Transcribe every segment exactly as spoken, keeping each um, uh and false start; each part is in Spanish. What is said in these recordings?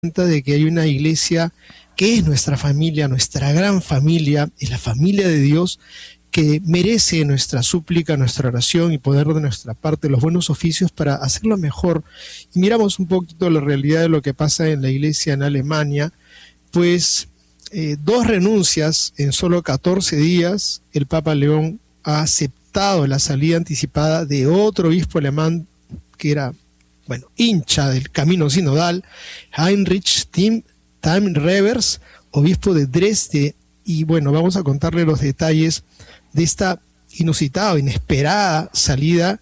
de que hay una iglesia que es nuestra familia, nuestra gran familia, es la familia de Dios, que merece nuestra súplica, nuestra oración y poder de nuestra parte los buenos oficios para hacerlo mejor. Y miramos un poquito la realidad de lo que pasa en la iglesia en Alemania, pues eh, dos renuncias en solo catorce días. El Papa León ha aceptado la salida anticipada de otro obispo alemán que era, bueno, hincha del camino sinodal, Heinrich Tim Tim Revers, obispo de Dresde. Y bueno, vamos a contarle los detalles de esta inusitada, inesperada salida,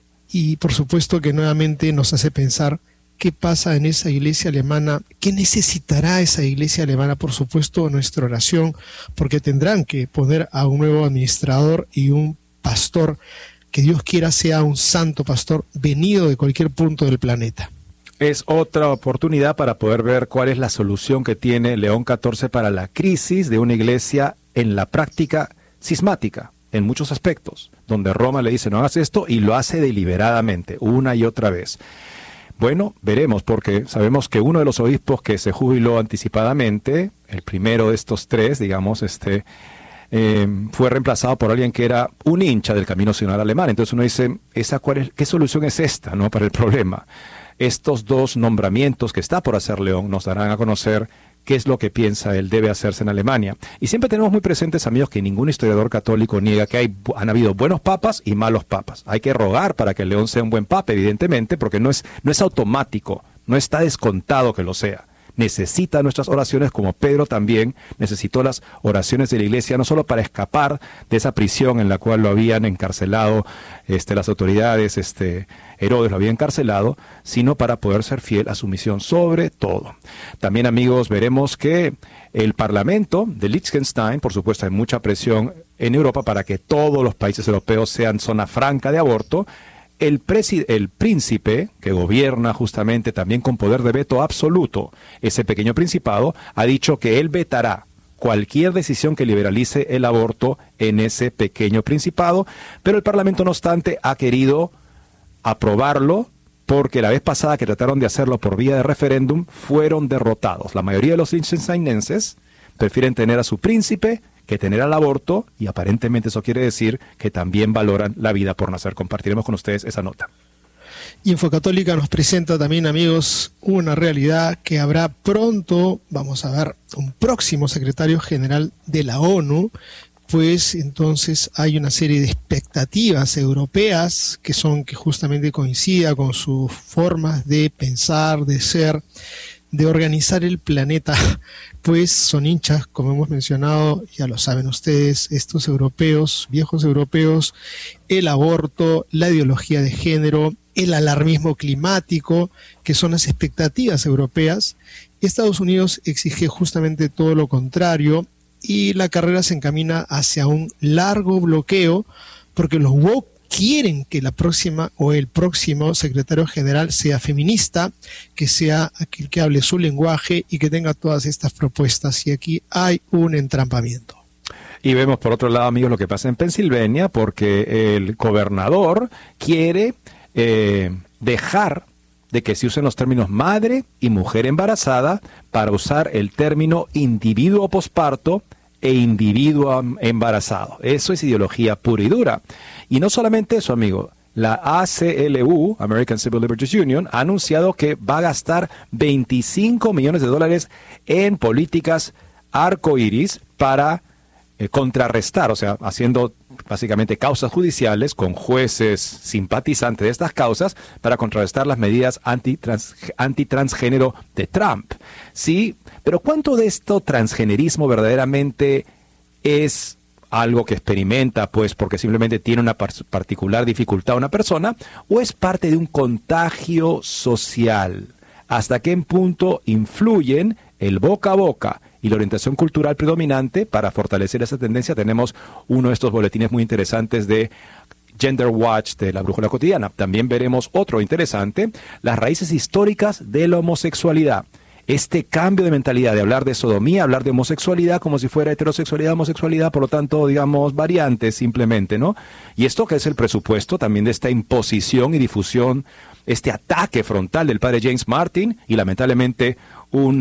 y por supuesto que nuevamente nos hace pensar qué pasa en esa iglesia alemana, qué necesitará esa iglesia alemana. Por supuesto, nuestra oración, porque tendrán que poner a un nuevo administrador y un pastor que Dios quiera sea un santo pastor venido de cualquier punto del planeta. Es otra oportunidad para poder ver cuál es la solución que tiene León catorce para la crisis de una iglesia en la práctica cismática, en muchos aspectos, donde Roma le dice no hagas esto y lo hace deliberadamente, una y otra vez. Bueno, veremos, porque sabemos que uno de los obispos que se jubiló anticipadamente, el primero de estos tres, digamos, este, eh, fue reemplazado por alguien que era un hincha del camino sinodal alemán. Entonces uno dice, ¿esa cuál es, ¿qué solución es esta, no, para el problema? Estos dos nombramientos que está por hacer León nos darán a conocer qué es lo que piensa él debe hacerse en Alemania. Y siempre tenemos muy presentes, amigos, que ningún historiador católico niega que hay, han habido buenos papas y malos papas. Hay que rogar para que León sea un buen papa, evidentemente, porque no es, no es automático, no está descontado que lo sea. Necesita nuestras oraciones, como Pedro también necesitó las oraciones de la iglesia, no solo para escapar de esa prisión en la cual lo habían encarcelado este, las autoridades, este, Herodes lo había encarcelado, sino para poder ser fiel a su misión sobre todo. También, amigos, veremos que el Parlamento de Liechtenstein, por supuesto hay mucha presión en Europa para que todos los países europeos sean zona franca de aborto. El, presi- el príncipe, que gobierna justamente también con poder de veto absoluto ese pequeño principado, ha dicho que él vetará cualquier decisión que liberalice el aborto en ese pequeño principado, pero el Parlamento, no obstante, ha querido aprobarlo porque la vez pasada que trataron de hacerlo por vía de referéndum fueron derrotados. La mayoría de los liechtensteinenses prefieren tener a su príncipe que tener al aborto, y aparentemente eso quiere decir que también valoran la vida por nacer. Compartiremos con ustedes esa nota. Infocatólica nos presenta también, amigos, una realidad que habrá pronto, vamos a ver, un próximo secretario general de la ONU, pues entonces hay una serie de expectativas europeas que son que justamente coincida con sus formas de pensar, de ser, de organizar el planeta, pues son hinchas, como hemos mencionado, ya lo saben ustedes, estos europeos, viejos europeos, el aborto, la ideología de género, el alarmismo climático, que son las expectativas europeas. Estados Unidos exige justamente todo lo contrario, y la carrera se encamina hacia un largo bloqueo, porque los woke quieren que la próxima o el próximo secretario general sea feminista, que sea aquel que hable su lenguaje y que tenga todas estas propuestas. Y aquí hay un entrampamiento. Y vemos por otro lado, amigos, lo que pasa en Pensilvania, porque el gobernador quiere eh, dejar de que se usen los términos madre y mujer embarazada para usar el término individuo posparto e individuo embarazado. Eso es ideología pura y dura. Y no solamente eso, amigo. La A C L U, American Civil Liberties Union, ha anunciado que va a gastar veinticinco millones de dólares en políticas arcoíris para eh, contrarrestar, o sea, haciendo básicamente causas judiciales con jueces simpatizantes de estas causas para contrarrestar las medidas antitrans, antitransgénero de Trump. Sí, pero ¿cuánto de esto transgenerismo verdaderamente es algo que experimenta, pues, porque simplemente tiene una par- particular dificultad una persona, o es parte de un contagio social? ¿Hasta qué punto influyen el boca a boca y la orientación cultural predominante para fortalecer esa tendencia? Tenemos uno de estos boletines muy interesantes de Gender Watch de la Brújula Cotidiana. También veremos otro interesante, las raíces históricas de la homosexualidad. Este cambio de mentalidad de hablar de sodomía, hablar de homosexualidad como si fuera heterosexualidad, homosexualidad, por lo tanto, digamos, variantes simplemente, ¿no? Y esto que es el presupuesto también de esta imposición y difusión, este ataque frontal del padre James Martin y lamentablemente un